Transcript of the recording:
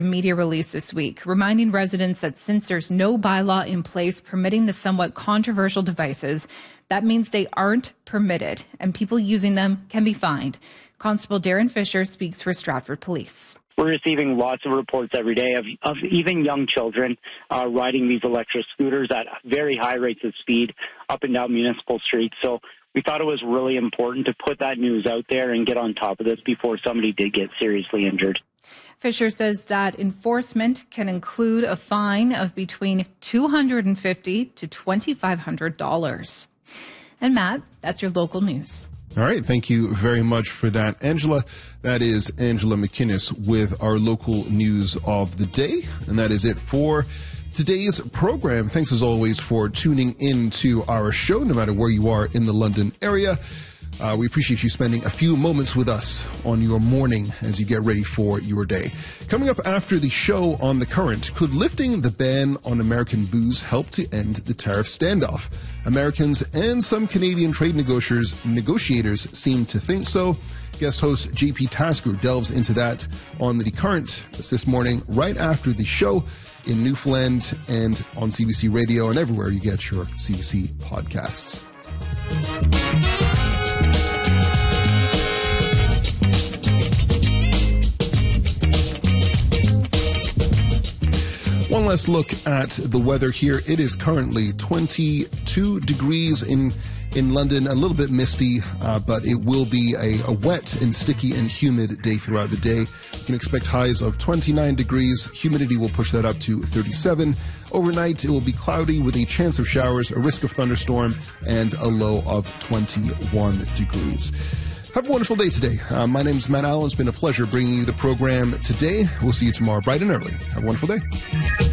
Media release this week, reminding residents that since there's no bylaw in place permitting the somewhat controversial devices, that means they aren't permitted and people using them can be fined. Constable Darren Fisher speaks for Stratford Police. We're receiving lots of reports every day of even young children riding these electric scooters at very high rates of speed up and down municipal streets. So we thought it was really important to put that news out there and get on top of this before somebody did get seriously injured. Fisher says that enforcement can include a fine of between $250 to $2,500. And Matt, that's your local news. All right. Thank you very much for that, Angela. That is Angela McInnes with our local news of the day. And that is it for today's program. Thanks as always for tuning in to our show, no matter where you are in the London area. We appreciate you spending a few moments with us on your morning as you get ready for your day. Coming up after the show on The Current, could lifting the ban on American booze help to end the tariff standoff? Americans and some Canadian trade negotiators seem to think so. Guest host JP Tasker delves into that on The Current this morning, right after the show in Newfoundland and on CBC Radio and everywhere you get your CBC podcasts. One last look at the weather here. It is currently 22 degrees in London, a little bit misty, but it will be a wet and sticky and humid day throughout the day. You can expect highs of 29 degrees. Humidity will push that up to 37. Overnight, it will be cloudy with a chance of showers, a risk of thunderstorm, and a low of 21 degrees. Have a wonderful day today. My name is Matt Allen. It's been a pleasure bringing you the program today. We'll see you tomorrow bright and early. Have a wonderful day.